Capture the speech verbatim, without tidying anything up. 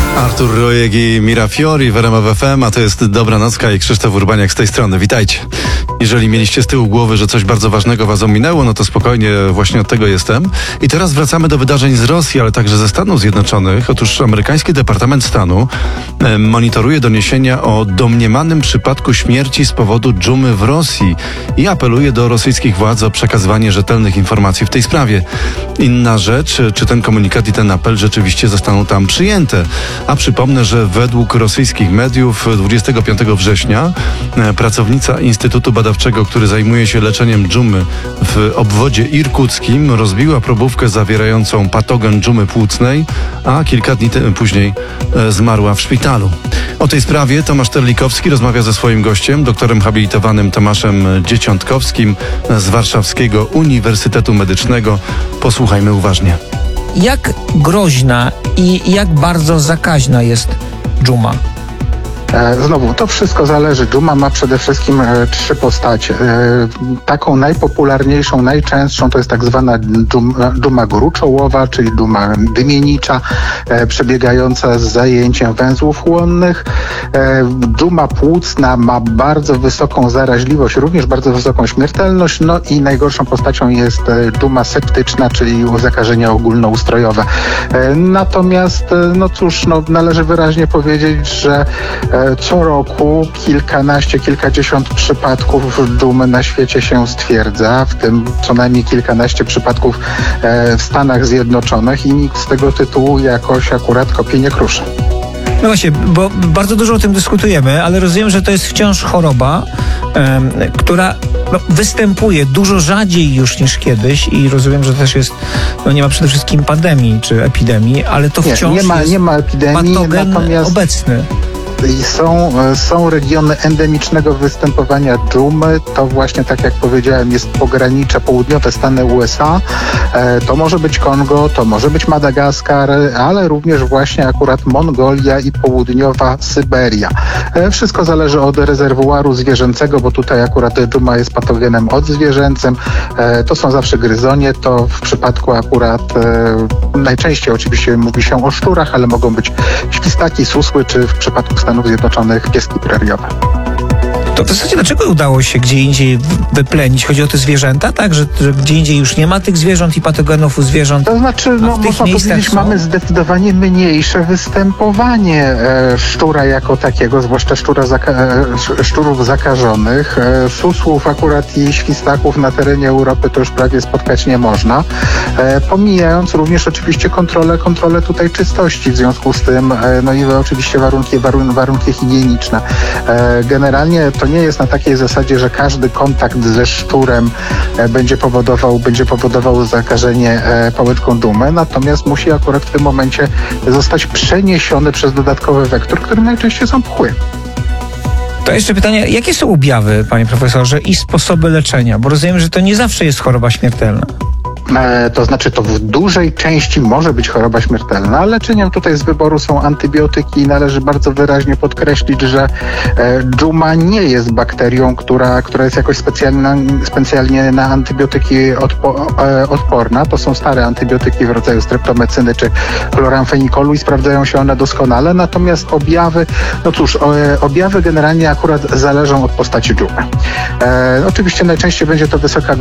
Artur Rojek i Mira Fiori w R M F F M, a to jest Dobranocka i Krzysztof Urbaniak z tej strony. Witajcie. Jeżeli mieliście z tyłu głowy, że coś bardzo ważnego was ominęło, no to spokojnie, właśnie od tego jestem. I teraz wracamy do wydarzeń z Rosji, ale także ze Stanów Zjednoczonych. Otóż amerykański Departament Stanu e, monitoruje doniesienia o domniemanym przypadku śmierci z powodu dżumy w Rosji i apeluje do rosyjskich władz o przekazywanie rzetelnych informacji w tej sprawie. Inna rzecz, czy ten komunikat i ten apel rzeczywiście zostaną tam przyjęte. A przypomnę, że według rosyjskich mediów dwudziestego piątego września e, pracownica Instytutu Badawczego, który zajmuje się leczeniem dżumy w obwodzie irkuckim, rozbiła probówkę zawierającą patogen dżumy płucnej, a kilka dni te, później e, zmarła w szpitalu. O tej sprawie Tomasz Terlikowski rozmawia ze swoim gościem, doktorem habilitowanym Tomaszem Dzieciątkowskim z Warszawskiego Uniwersytetu Medycznego. Posłuchajmy uważnie. Jak groźna i jak bardzo zakaźna jest dżuma? Znowu, to wszystko zależy. Dżuma ma przede wszystkim e, trzy postacie. E, taką najpopularniejszą, najczęstszą to jest tak zwana dżuma, dżuma gruczołowa, czyli dżuma dymienicza, e, przebiegająca z zajęciem węzłów chłonnych. E, dżuma płucna ma bardzo wysoką zaraźliwość, również bardzo wysoką śmiertelność, no i najgorszą postacią jest e, dżuma septyczna, czyli zakażenia ogólnoustrojowe. E, natomiast, e, no cóż, no, należy wyraźnie powiedzieć, że e, co roku kilkanaście, kilkadziesiąt przypadków dżumy na świecie się stwierdza, w tym co najmniej kilkanaście przypadków e, w Stanach Zjednoczonych i nikt z tego tytułu jakoś akurat kopii nie kruszy. No właśnie, bo bardzo dużo o tym dyskutujemy, ale rozumiem, że to jest wciąż choroba, um, która no, występuje dużo rzadziej już niż kiedyś i rozumiem, że też jest, no nie ma przede wszystkim pandemii czy epidemii, ale to wciąż nie, nie ma, jest nie ma epidemii, patogen natomiast obecny. I są, są regiony endemicznego występowania dżumy. To właśnie, tak jak powiedziałem, jest pogranicze południowe Stany U S A. E, to może być Kongo, to może być Madagaskar, ale również właśnie akurat Mongolia i południowa Syberia. E, wszystko zależy od rezerwuaru zwierzęcego, bo tutaj akurat dżuma jest patogenem odzwierzęcym. E, to są zawsze gryzonie. To w przypadku akurat e, najczęściej oczywiście mówi się o szczurach, ale mogą być świstaki, susły, czy w przypadku Stanów Zjednoczonych pieski preriowe. To w zasadzie dlaczego udało się gdzie indziej wyplenić? Chodzi o te zwierzęta, tak? Że, że gdzie indziej już nie ma tych zwierząt i patogenów u zwierząt? To znaczy, no można powiedzieć, są? mamy zdecydowanie mniejsze występowanie e, szczura jako takiego, zwłaszcza szczura zaka e, szczurów zakażonych. E, susłów akurat i świstaków na terenie Europy to już prawie spotkać nie można. E, pomijając również oczywiście kontrolę, kontrolę tutaj czystości, w związku z tym, e, no i oczywiście warunki, warun warunki higieniczne. E, generalnie to nie jest na takiej zasadzie, że każdy kontakt ze szczurem e, będzie powodował, będzie powodował zakażenie e, pałeczką dżumy, natomiast musi akurat w tym momencie zostać przeniesiony przez dodatkowy wektor, którym najczęściej są pchły. To jeszcze pytanie, jakie są objawy, panie profesorze, i sposoby leczenia? Bo rozumiem, że to nie zawsze jest choroba śmiertelna. E, to znaczy to w dużej części może być choroba śmiertelna, ale leczeniem tutaj z wyboru są antybiotyki i należy bardzo wyraźnie podkreślić, że e, dżuma nie jest bakterią, która, która jest jakoś specjalna, specjalnie na antybiotyki odpo, e, odporna. To są stare antybiotyki w rodzaju streptomecyny czy chloramfenikolu i sprawdzają się one doskonale, natomiast objawy, no cóż, e, objawy generalnie akurat zależą od postaci dżumy. E, oczywiście najczęściej będzie to wysoka